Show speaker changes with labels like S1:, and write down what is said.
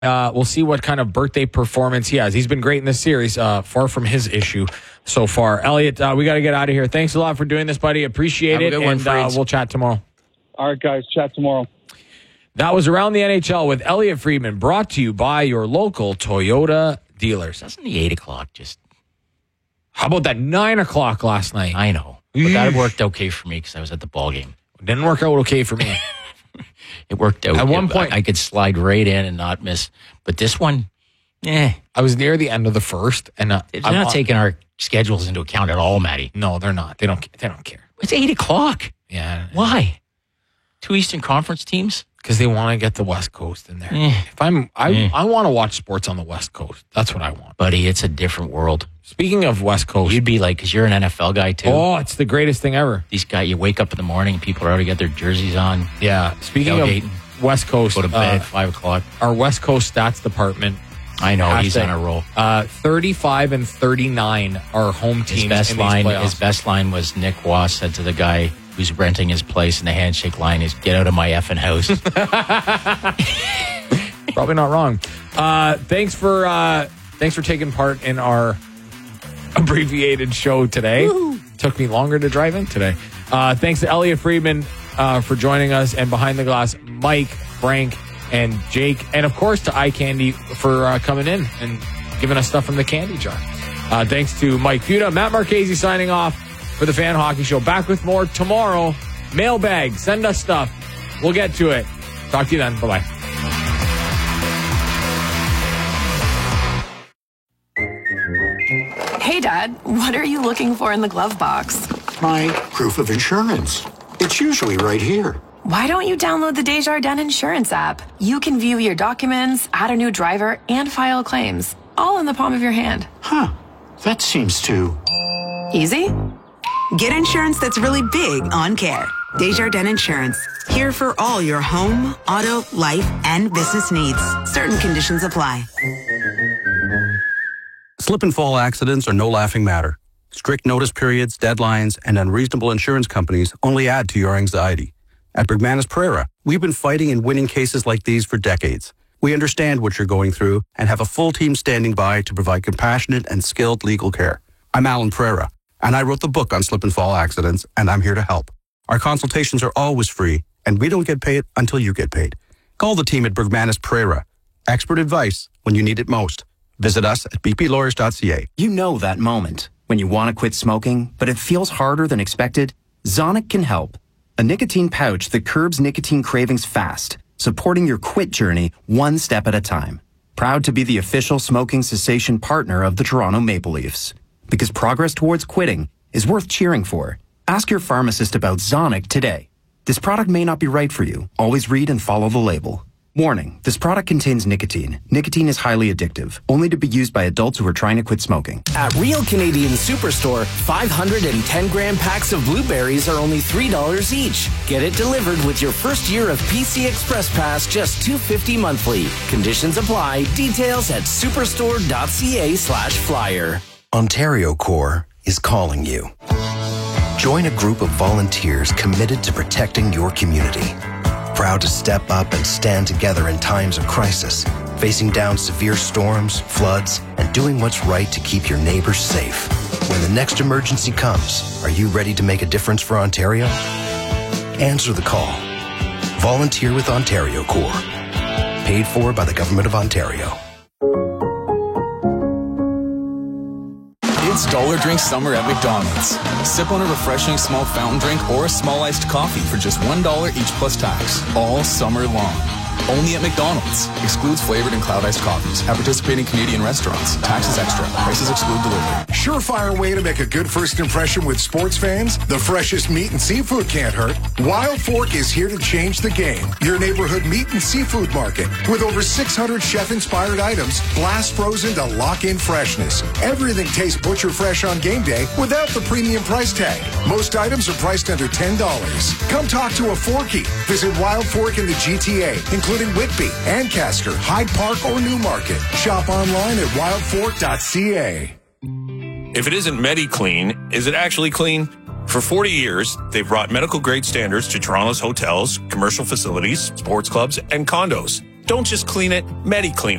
S1: We'll see what kind of birthday performance he has. He's been great in this series, far from his issue so far. Elliot, we got to get out of here. Thanks a lot for doing this, buddy. Appreciate it. And we'll chat tomorrow.
S2: All right, guys. Chat tomorrow.
S1: That was Around the NHL with Elliot Friedman, brought to you by your local Toyota dealers.
S3: Doesn't the 8 o'clock just...
S1: How about that 9 o'clock last night?
S3: I know. But that worked okay for me because I was at the ball game.
S1: Didn't work out okay for me.
S3: It worked out.
S1: At one point,
S3: I could slide right in and not miss. But this one,
S1: I was near the end of the first, and
S3: they're not taking our schedules into account at all, Matty.
S1: No, they're not. They don't care.
S3: It's 8 o'clock.
S1: Yeah.
S3: Why? 2 Eastern Conference teams?
S1: Because they want to get the West Coast in there. I want to watch sports on the West Coast. That's what I want,
S3: buddy. It's a different world.
S1: Speaking of West Coast,
S3: you'd be like, because you're an NFL guy too.
S1: Oh, it's the greatest thing ever.
S3: These guys, you wake up in the morning, people are already got their jerseys on.
S1: Yeah. Speaking of West Coast,
S3: go to bed at 5 o'clock.
S1: Our West Coast stats department.
S3: I know he's on a roll.
S1: 35 and 39 are home teams.
S3: His best line was Nick Wass said to the guy who's renting his place, and the handshake line is, "Get out of my effing house."
S1: Probably not wrong. Thanks for taking part in our abbreviated show today. Woo-hoo. Took me longer to drive in today. Thanks to Elliot Friedman for joining us, and behind the glass, Mike, Frank, and Jake, and of course to iCandy for coming in and giving us stuff from the candy jar. Thanks to Mike Futa. Matt Marchese signing off for the Fan Hockey Show. Back with more tomorrow. Mailbag. Send us stuff. We'll get to it. Talk to you then. Bye-bye.
S4: Hey, Dad. What are you looking for in the glove box?
S5: My proof of insurance. It's usually right here.
S4: Why don't you download the Desjardins Insurance app? You can view your documents, add a new driver, and file claims, all in the palm of your hand.
S5: Huh. That seems too...
S4: easy?
S6: Get insurance that's really big on care. Desjardins Insurance. Here for all your home, auto, life, and business needs. Certain conditions apply.
S7: Slip and fall accidents are no laughing matter. Strict notice periods, deadlines, and unreasonable insurance companies only add to your anxiety. At Bergmanis Pereira, we've been fighting and winning cases like these for decades. We understand what you're going through and have a full team standing by to provide compassionate and skilled legal care. I'm Alan Pereira, and I wrote the book on slip and fall accidents, and I'm here to help. Our consultations are always free, and we don't get paid until you get paid. Call the team at Bergmanis Pereira. Expert advice when you need it most. Visit us at bplawyers.ca.
S8: You know that moment when you want to quit smoking, but it feels harder than expected? Zonic can help. A nicotine pouch that curbs nicotine cravings fast, supporting your quit journey one step at a time. Proud to be the official smoking cessation partner of the Toronto Maple Leafs. Because progress towards quitting is worth cheering for. Ask your pharmacist about Zonic today. This product may not be right for you. Always read and follow the label. Warning, this product contains nicotine. Nicotine is highly addictive, only to be used by adults who are trying to quit smoking.
S9: At Real Canadian Superstore, 510-gram packs of blueberries are only $3 each. Get it delivered with your first year of PC Express Pass, just $2.50 monthly. Conditions apply. Details at superstore.ca/flyer.
S10: Ontario Corps is calling you. Join a group of volunteers committed to protecting your community. Proud to step up and stand together in times of crisis, facing down severe storms, floods, and doing what's right to keep your neighbors safe. When the next emergency comes, are you ready to make a difference for Ontario? Answer the call. Volunteer with Ontario Corps. Paid for by the Government of Ontario.
S11: It's Dollar Drink Summer at McDonald's. Sip on a refreshing small fountain drink or a small iced coffee for just $1 each plus tax, all summer long. Only at McDonald's. Excludes flavored and cloud iced coffees. At participating Canadian restaurants. Taxes extra. Prices exclude delivery.
S12: Surefire way to make a good first impression with sports fans. The freshest meat and seafood can't hurt. Wild Fork is here to change the game. Your neighborhood meat and seafood market. With over 600 chef-inspired items, blast frozen to lock in freshness. Everything tastes butcher fresh on game day without the premium price tag. Most items are priced under $10. Come talk to a Forky. Visit Wild Fork in the GTA, including Whitby, Ancaster, Hyde Park, or Newmarket. Shop online at wildfork.ca.
S13: If it isn't MediClean, is it actually clean? For 40 years, they've brought medical-grade standards to Toronto's hotels, commercial facilities, sports clubs, and condos. Don't just clean it, MediClean it.